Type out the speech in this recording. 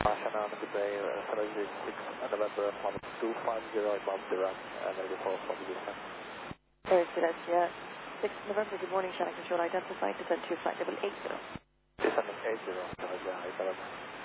Ashana, good day, Hello, 6 November, 250, above the run, ready for position. Philadelphia, 6 November, good morning, Shannon Control, identified, descent to flight level 80. Descending 80, Philadelphia,